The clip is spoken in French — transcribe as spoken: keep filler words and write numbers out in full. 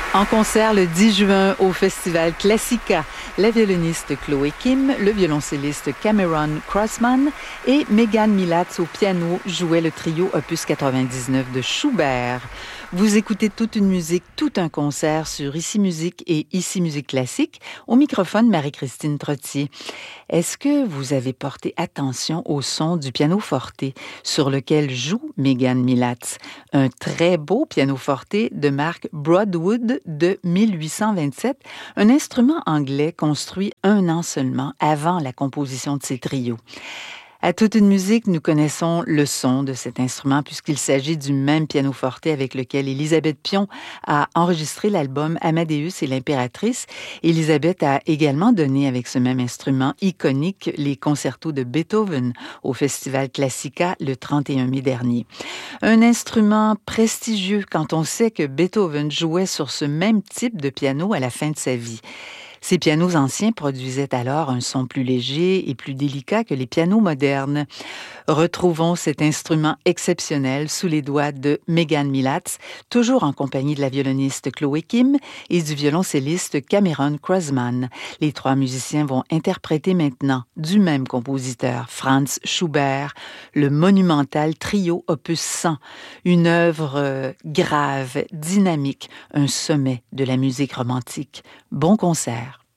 En concert le dix juin au Festival Classica, la violoniste Chloé Kim, le violoncelliste Cameron Crossman et Megan Milatz au piano jouaient le trio opus quatre-vingt-dix-neuf de Schubert. Vous écoutez toute une musique, tout un concert sur Ici Musique et Ici Musique Classique. Au microphone, Marie-Christine Trottier. Est-ce que vous avez porté attention au son du pianoforte sur lequel joue Megan Milatz? Un très beau pianoforte de marque Broadwood de mille huit cent vingt-sept, un instrument anglais construit un an seulement avant la composition de ces trios. À toute une musique, nous connaissons le son de cet instrument puisqu'il s'agit du même pianoforte avec lequel Élisabeth Pion a enregistré l'album Amadeus et l'impératrice. Élisabeth a également donné avec ce même instrument iconique les concertos de Beethoven au Festival Classica le trente et un mai dernier. Un instrument prestigieux quand on sait que Beethoven jouait sur ce même type de piano à la fin de sa vie. Ces pianos anciens produisaient alors un son plus léger et plus délicat que les pianos modernes. Retrouvons cet instrument exceptionnel sous les doigts de Megan Milatz, toujours en compagnie de la violoniste Chloé Kim et du violoncelliste Cameron Crossman. Les trois musiciens vont interpréter maintenant du même compositeur, Franz Schubert, le monumental trio opus cent, une œuvre euh, grave, dynamique, un sommet de la musique romantique. Bon concert.